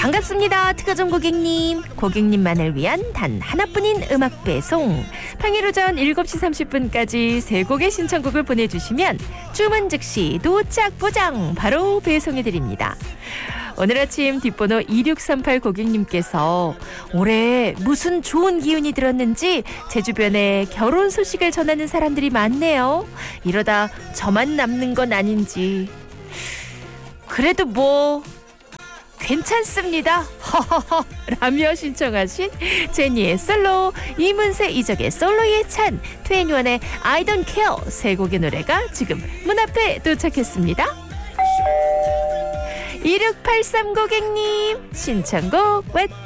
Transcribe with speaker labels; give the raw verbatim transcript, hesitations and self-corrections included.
Speaker 1: 반갑습니다. 특허점 고객님. 고객님만을 위한 단 하나뿐인 음악 배송. 평일 오전 일곱 시 삼십 분까지 세 곡의 신청곡을 보내주시면 주문 즉시 도착 보장 바로 배송해드립니다. 오늘 아침 뒷번호 이육삼팔 고객님께서 올해 무슨 좋은 기운이 들었는지 제 주변에 결혼 소식을 전하는 사람들이 많네요. 이러다 저만 남는 건 아닌지. 그래도 뭐 괜찮습니다. 허허허 라며 신청하신 제니의 솔로, 이문세 이적의 솔로의 찬, 트웬티원의 I don't care 세 곡의 노래가 지금 문 앞에 도착했습니다. 이육팔삼 고객님 신청곡 왜